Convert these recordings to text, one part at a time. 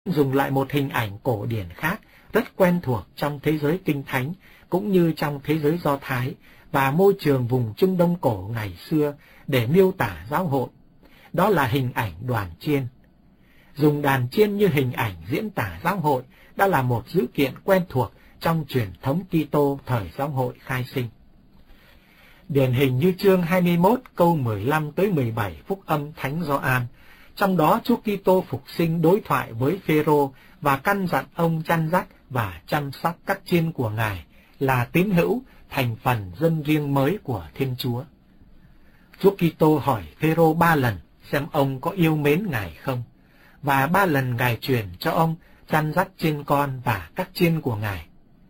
dùng lại một hình ảnh cổ điển khác rất quen thuộc trong thế giới Kinh Thánh cũng như trong thế giới Do Thái và môi trường vùng Trung Đông cổ ngày xưa để miêu tả giáo hội. Đó là hình ảnh đoàn chiên. Dùng đàn chiên như hình ảnh diễn tả giáo hội đã là một dữ kiện quen thuộc trong truyền thống Kitô thời giáo hội khai sinh. Điển hình như chương 21 câu 15 tới 17 Phúc âm Thánh Gioan, trong đó Chúa Kitô phục sinh đối thoại với Phêrô và căn dặn ông chăn dắt và chăm sóc các chiên của Ngài là tín hữu thành phần dân riêng mới của Thiên Chúa. Chúa Kitô hỏi Phêrô 3 lần xem ông có yêu mến Ngài không, và 3 lần Ngài truyền cho ông chăn dắt chiên con và các chiên của Ngài.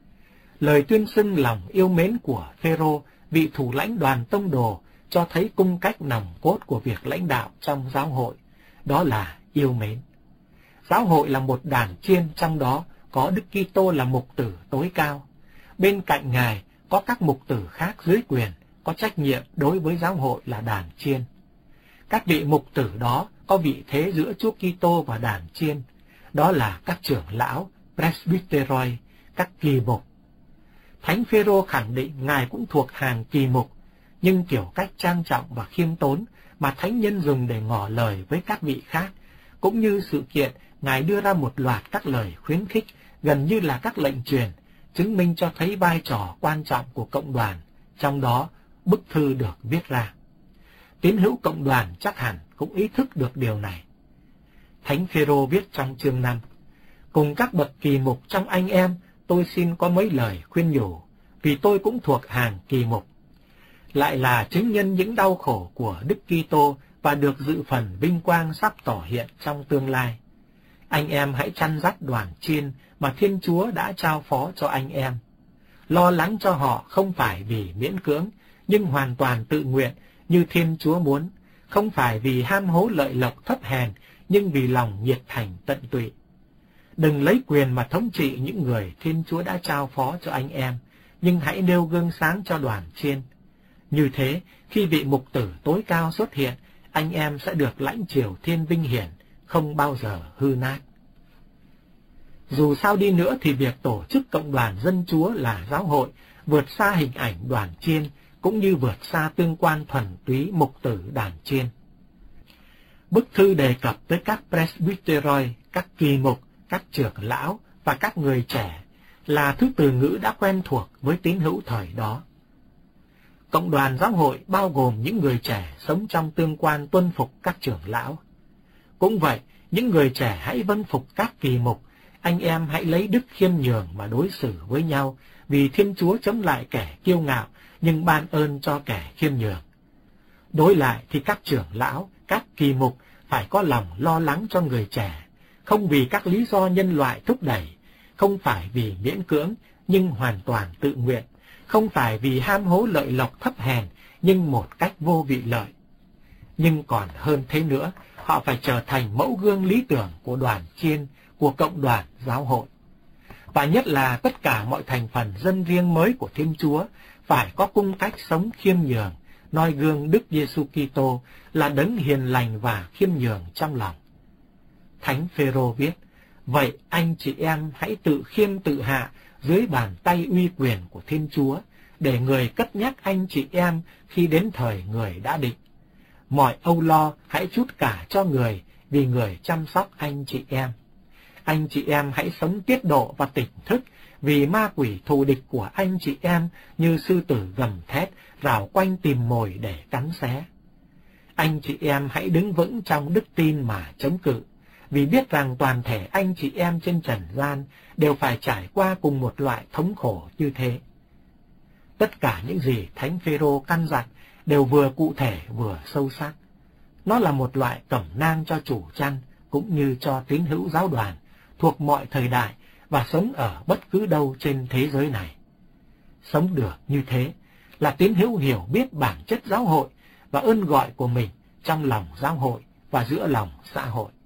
Lời tuyên xưng lòng yêu mến của Phêrô, vị thủ lãnh đoàn tông đồ, cho thấy cung cách nòng cốt của việc lãnh đạo trong giáo hội, đó là yêu mến. Giáo hội là một đàn chiên, trong đó có Đức Kitô là mục tử tối cao. Bên cạnh Ngài có các mục tử khác dưới quyền, có trách nhiệm đối với giáo hội là đàn chiên. Các vị mục tử đó có vị thế giữa Chúa Kitô và đàn chiên, đó là các trưởng lão, presbyteroi, các kỳ mục. Thánh Phêrô khẳng định Ngài cũng thuộc hàng kỳ mục, nhưng kiểu cách trang trọng và khiêm tốn mà thánh nhân dùng để ngỏ lời với các vị khác, cũng như sự kiện Ngài đưa ra một loạt các lời khuyến khích gần như là các lệnh truyền, chứng minh cho thấy vai trò quan trọng của cộng đoàn, trong đó bức thư được viết ra. Tín hữu cộng đoàn chắc hẳn cũng ý thức được điều này. Thánh Phêrô viết trong chương 5, cùng các bậc kỳ mục trong anh em, tôi xin có mấy lời khuyên nhủ, vì tôi cũng thuộc hàng kỳ mục. Lại là chứng nhân những đau khổ của Đức Kitô và được dự phần vinh quang sắp tỏ hiện trong tương lai. Anh em hãy chăn dắt đoàn chiên mà Thiên Chúa đã trao phó cho anh em. Lo lắng cho họ không phải vì miễn cưỡng, nhưng hoàn toàn tự nguyện như Thiên Chúa muốn, không phải vì ham hố lợi lộc thấp hèn, nhưng vì lòng nhiệt thành tận tụy. Đừng lấy quyền mà thống trị những người Thiên Chúa đã trao phó cho anh em, nhưng hãy nêu gương sáng cho đoàn chiên. Như thế, khi vị mục tử tối cao xuất hiện, anh em sẽ được lãnh chiều thiên vinh hiển, không bao giờ hư nát. Dù sao đi nữa thì việc tổ chức cộng đoàn dân Chúa là giáo hội vượt xa hình ảnh đoàn chiên, cũng như vượt xa tương quan thuần túy mục tử đàn chiên. Bức thư đề cập tới các presbyteroi, các kỳ mục, các trưởng lão và các người trẻ là thứ từ ngữ đã quen thuộc với tín hữu thời đó. Cộng đoàn giáo hội bao gồm những người trẻ sống trong tương quan tuân phục các trưởng lão. Cũng vậy, những người trẻ hãy vâng phục các kỳ mục, anh em hãy lấy đức khiêm nhường mà đối xử với nhau, vì Thiên Chúa chống lại kẻ kiêu ngạo, nhưng ban ơn cho kẻ khiêm nhường. Đối lại thì các trưởng lão, các kỳ mục phải có lòng lo lắng cho người trẻ, không vì các lý do nhân loại thúc đẩy, không phải vì miễn cưỡng, nhưng hoàn toàn tự nguyện, không phải vì ham hố lợi lộc thấp hèn, nhưng một cách vô vị lợi. Nhưng còn hơn thế nữa, họ phải trở thành mẫu gương lý tưởng của đoàn chiên, của cộng đoàn giáo hội. Và nhất là tất cả mọi thành phần dân riêng mới của Thiên Chúa phải có cung cách sống khiêm nhường, noi gương Đức Giêsu Kitô là đấng hiền lành và khiêm nhường trong lòng. Thánh Phêrô viết, vậy anh chị em hãy tự khiêm tự hạ dưới bàn tay uy quyền của Thiên Chúa, để người cất nhắc anh chị em khi đến thời người đã định. Mọi âu lo hãy trút cả cho người, vì người chăm sóc anh chị em. Anh chị em hãy sống tiết độ và tỉnh thức, vì ma quỷ thù địch của anh chị em như sư tử gầm thét, rảo quanh tìm mồi để cắn xé. Anh chị em hãy đứng vững trong đức tin mà chống cự, vì biết rằng toàn thể anh chị em trên trần gian đều phải trải qua cùng một loại thống khổ như thế. Tất cả những gì Thánh Phêrô căn dặn đều vừa cụ thể vừa sâu sắc. Nó là một loại cẩm nang cho chủ chăn, cũng như cho tín hữu giáo đoàn, thuộc mọi thời đại và sống ở bất cứ đâu trên thế giới này. Sống được như thế là tín hữu hiểu biết bản chất giáo hội và ơn gọi của mình trong lòng giáo hội và giữa lòng xã hội.